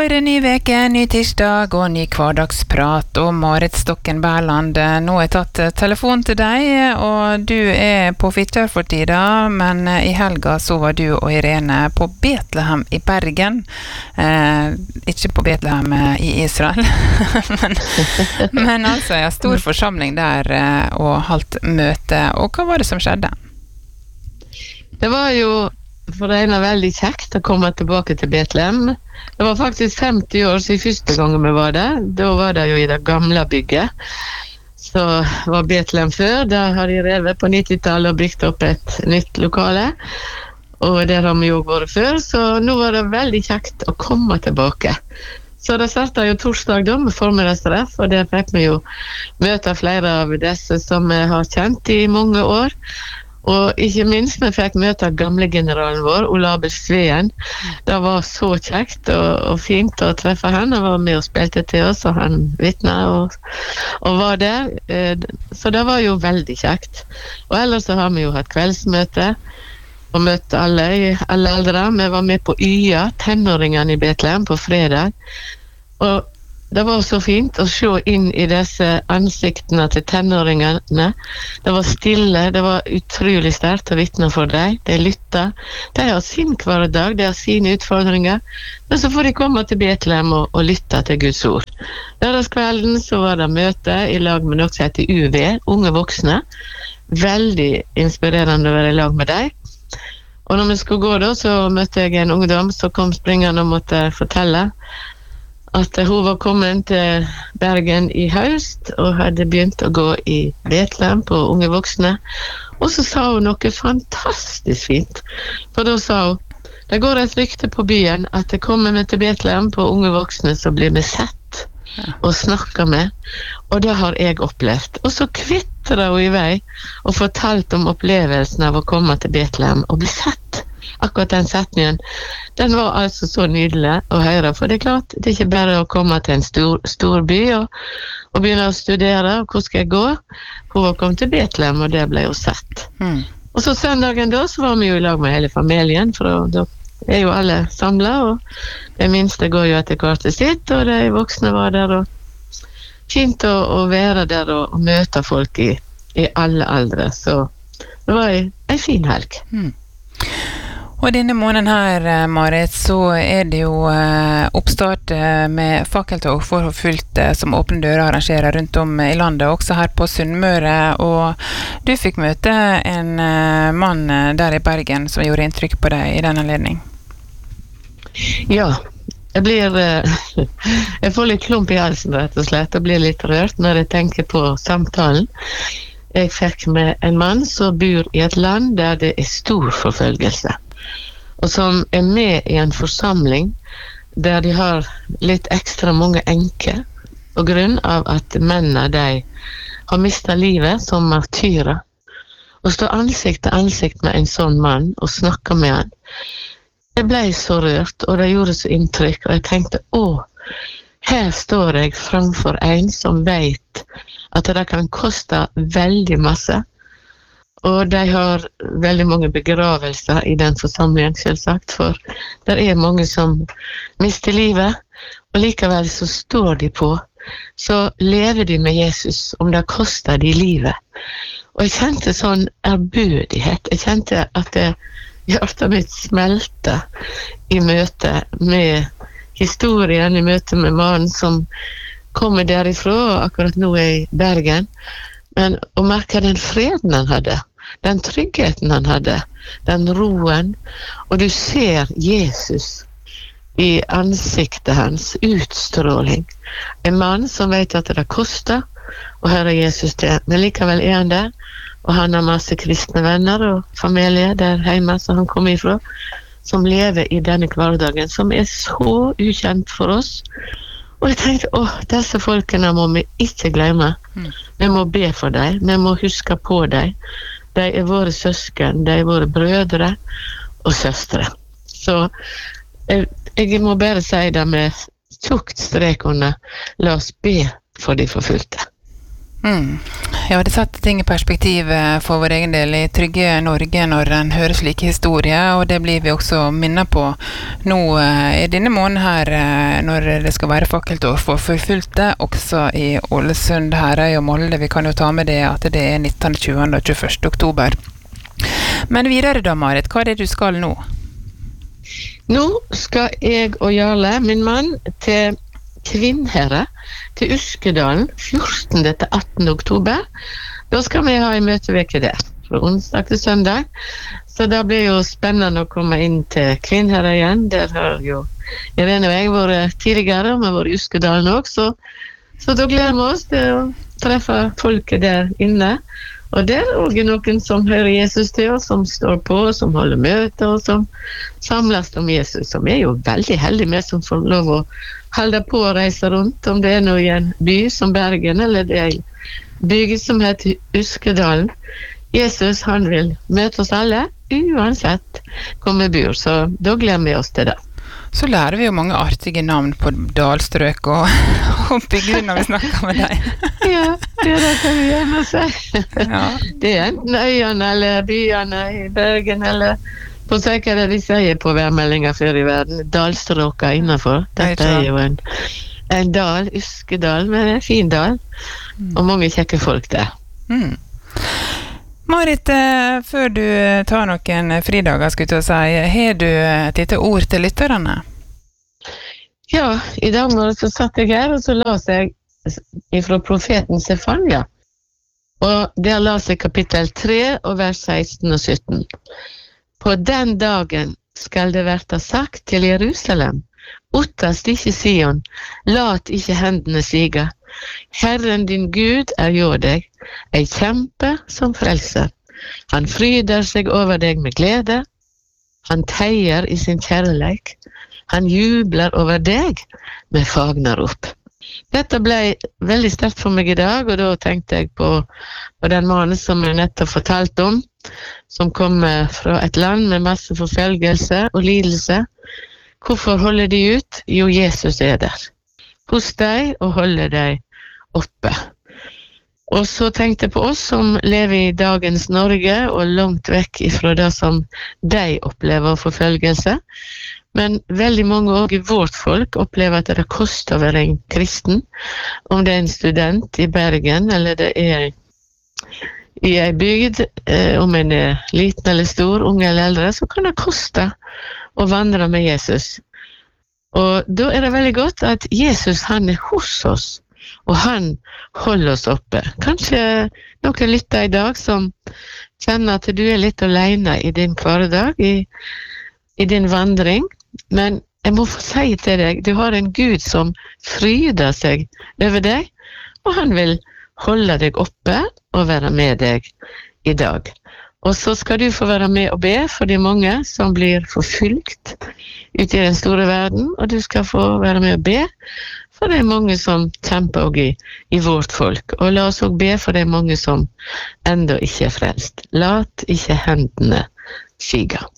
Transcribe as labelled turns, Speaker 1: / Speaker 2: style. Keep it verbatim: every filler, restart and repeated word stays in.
Speaker 1: er det ny veke, ny tirsdag og ny hverdagsprat, og Marit Stokken Berland, nå har jeg tatt telefon til deg, og du er på Fitjar for tida, men i helga så var du og Irene på Betlehem i Bergen, eh, ikke på Betlehem i Israel, men, men altså en stor forsamling der og halvt møte, og hva var det som skjedde?
Speaker 2: Det var jo for det ene veldig kjekt å komme tilbake til Betlehem. Det var faktisk femti år siden første gang vi var der. Da var det jo i det gamle bygget. Så var Betlehem før. Der har de revet på nittitallet og bygd opp et nytt lokale. Og der har vi jo vært før, så nå var det veldig kjekt å komme tilbake. Så det startet jo torsdag da med formiddagsref, og der fikk vi jo møte flere av disse som vi har kjent i mange år. Og ikke minst vi fikk møte gamle generalen vår, Ole Abel Sveen. Det var så kjekt og, og fint å treffe han. Han var med og spilte til oss, og han vittnet og, og var der. Så det var jo veldig kjekt. Og ellers så har vi jo hatt kveldsmøte og møtt alle i alle aldre. Vi var med på Y A, tenåringene i Betlehem, på fredag. Og det var så fint å se inn i disse ansiktene til tenåringene. Det var stille, det var utrolig sterkt å vittne for dem. De lyttet. De har sin hverdag, de har sine utfordringer. Men så får de komme til Betlehem og, og lytte til Guds ord. Lørdagskvelden så var det møte i lag med noe som heter U V, unge voksne. Veldig inspirerende å være i lag med dem. Og når vi skulle gå da, så møtte jeg en ungdom som kom springende og måtte fortelle at hun var kommet til Bergen i høst og hadde begynt å gå i Betlehem på unge voksne. Og så sa hun noe fantastisk fint. For da sa hun, det går et rykte på byen at det kommer vi til Betlehem på unge voksne, så blir vi sett og snakket med. Og det har jeg opplevd. Og så kvitret hun i vei og fortalte om opplevelsen av å komme til Betlehem og bli sett. Akkurat den setningen, den var altså så nydelig å høre, for det er klart, det er ikke bare å komme til en stor, stor by og, og begynne å studere, og hvor skal jeg gå? Hun var kommet til Betlehem, og det ble jo sett. Mm. Og så søndagen da, så var vi jo i lag med hele familien, for da er jo alle samlet, og de minste går jo etter hvert til sitt, og de voksne var der, og fint å, å være der og, og møte folk i, i alle aldre, så det var en, en fin helg.
Speaker 1: Mm. Og denne måneden her, Marit, så er det jo oppstart med fakkeltog for fullt som Åpne Dører arrangerer rundt om i landet, også her på Sunnmøre, og du fikk møte en mann der i Bergen som gjorde inntrykk på deg i den anledning.
Speaker 2: Ja, jeg blir jeg får litt klump i halsen rett og slett, og blir litt rørt når jeg tenker på samtalen. Jeg fikk med en mann som bor i et land der det er stor forfølgelse, og som er med i en forsamling der de har litt ekstra mange enker på grunn av at mennene de har mistet livet som martyrer. Å stå ansikt til ansikt med en sånn mann og snakke med han, jeg ble så rørt, og det gjorde så inntrykk, og jeg tenkte, å, her står jeg framfor en som vet at det kan koste veldig masse. Og de har veldig mange begravelser i den forsamlingen, selvsagt, for det er mange som mister livet, og likevel så står de på, så lever de med Jesus, om det koster de livet. Og jeg kjente sånn ærbødighet, jeg kjente at det, hjertet mitt smelte i møte med historien, i møte med mannen som kommer derifra, og akkurat nå er i Bergen, men å merke den freden han hadde, den tryggheten han hadde, den roen, og du ser Jesus i ansiktet hans, utstråling. En mann som vet at det koster å høre Jesus til, men likevel er han der, og han har masse kristne venner og familie der hjemme som han kommer ifra, som lever i denne hverdagen, som er så ukjent for oss. Og jeg tenkte, åh, disse folkene må vi ikke glemme. Mm. Vi må be for dem, vi må huske på dem. De er våre søsken, de er våre brødre og søstre. Så jeg, jeg må bare si det med tjukt strek under, la oss be for de forfulgte.
Speaker 1: Mm. Ja, det setter ting i perspektiv for vår egen del i trygge Norge når en hører slike historier, og det blir vi også minnet på nå i denne måneden her, når det skal være fakkeltog for forfulgte, også i Ålesund, Herøy og Molde. Vi kan jo ta med det at det er nittende, tjuende og tjueførste oktober. Men videre da, Marit, hva er det du skal nå?
Speaker 2: Nå skal jeg og Jarle, min mann, til Kvinnherre, til Uskedalen, fjortende til attende oktober. Da skal vi ha en møteveke der, fra onsdag til søndag. Så da blir jo spennende å komme inn til Kvinnherre igjen. Der har jo Irene og jeg vært tidligere, og vi har vært i Uskedalen også. Så, så da gleder vi oss til å treffe folket der inne. Og der er også noen som hører Jesus til, og som står på, som holder møter, og som samles om Jesus. Som er jo veldig heldige med, som får lov å holde på å reise rundt, om det er noe i en by som Bergen, eller det er en bygd som heter Uskedalen. Jesus, han vil møte oss alle, uansett hvor vi bor, så da gleder vi oss til det.
Speaker 1: Så lærer vi jo mange artige navn på dalstrøk og, og bygder når vi snakker med deg.
Speaker 2: Ja, det kan vi gjerne si.
Speaker 1: Ja.
Speaker 2: Det er enten øyene eller byene i Bergen, eller på sikkert det de sier på værmeldinger før i verden, dalstråka innenfor. Dette er jo en, en dal, Uskedal, men en fin dal, og mange kjekke folk der.
Speaker 1: Mm. Marit, før du tar noen fridager, skulle jeg si, har du et lite ord til lytterne?
Speaker 2: Ja, i dag morgen så satt jeg her, og så las jeg fra profeten Sefania. Og der las jeg kapittel tre, og vers seksten og sytten. På den dagen skal det verta sagt til Jerusalem, ottast ikke Sion, lat ikke hendene siga. Herren din Gud er jo deg, ei kjempe som frelser. Han fryder seg over deg med glede, han teier i sin kjærleik, han jubler over deg med fagnarop. Dette ble veldig sterkt for meg i dag, og da tenkte jeg på, på den mannen som jeg nettopp fortalte om, som kommer fra et land med masse forfølgelse og lidelse. Hvorfor holder de ut? Jo, Jesus er der hos deg og holder deg oppe. Og så tenkte jeg på oss som lever i dagens Norge og langt vekk fra det som de opplever forfølgelse. Men veldig mange også i vårt folk opplever at det koster å være en kristen. Om det er en student i Bergen, eller det er i en bygd, eh, om en er liten eller stor, unge eller eldre, så kan det koste å vandre med Jesus. Og da er det veldig godt at Jesus, han er hos oss, og han holder oss oppe. Kanskje noen lytter i dag som kjenner at du er litt alene i din hverdag, i, i din vandring. Men jeg må få si til deg, du har en Gud som fryder seg over deg, og han vil holde deg oppe og være med deg i dag. Og så skal du få være med og be for de mange som blir forfulgt ute i den store verden, og du skal få være med og be for de mange som kjemper også i, i vårt folk. Og la oss også be for de mange som enda ikke er frelst. Lat ikke hendene siga.